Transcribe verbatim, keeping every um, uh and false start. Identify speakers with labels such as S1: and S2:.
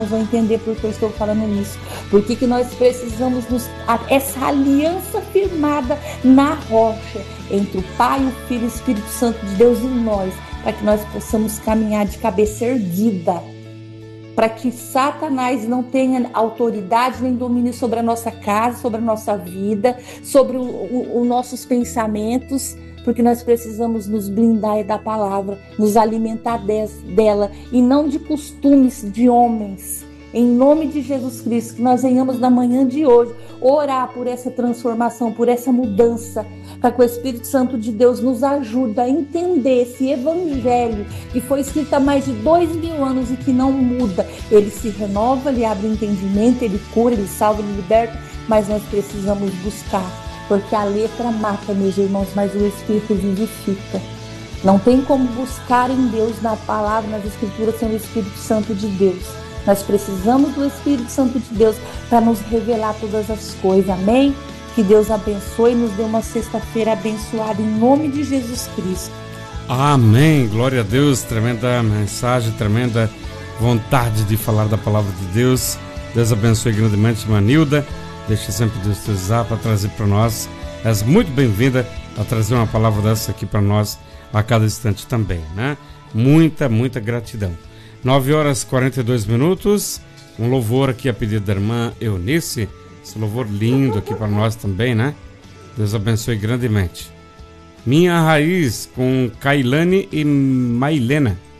S1: vão entender por que eu estou falando isso. Por que que nós precisamos nos, essa aliança firmada na rocha entre o Pai, o Filho e o Espírito Santo de Deus e nós, para que nós possamos caminhar de cabeça erguida, para que Satanás não tenha autoridade nem domínio sobre a nossa casa, sobre a nossa vida, sobre os nossos pensamentos, porque nós precisamos nos blindar da palavra, nos alimentar des, dela, e não de costumes de homens. Em nome de Jesus Cristo, que nós venhamos na manhã de hoje orar por essa transformação, por essa mudança, para que o Espírito Santo de Deus nos ajude a entender esse evangelho que foi escrito há mais de dois mil anos e que não muda. Ele se renova, ele abre o entendimento, ele cura, ele salva, ele liberta, mas nós precisamos buscar, porque a letra mata, meus irmãos, mas o Espírito vivifica. Não tem como buscar em Deus, na palavra, nas Escrituras, sem o Espírito Santo de Deus. Nós precisamos do Espírito Santo de Deus para nos revelar todas as coisas, amém? Que Deus abençoe e nos dê uma sexta-feira abençoada, em nome de Jesus Cristo.
S2: Amém, glória a Deus, tremenda mensagem, tremenda vontade de falar da palavra de Deus. Deus abençoe grandemente, Manilda. Deixa sempre Deus te usar para trazer para nós. És muito bem-vinda a trazer uma palavra dessa aqui para nós a cada instante também, né? Muita, muita gratidão. nove horas e quarenta e dois minutos. Um louvor aqui a pedido da irmã Eunice. Esse louvor lindo aqui para nós também, né? Deus abençoe grandemente. Minha Raiz com Kailane e Mailena.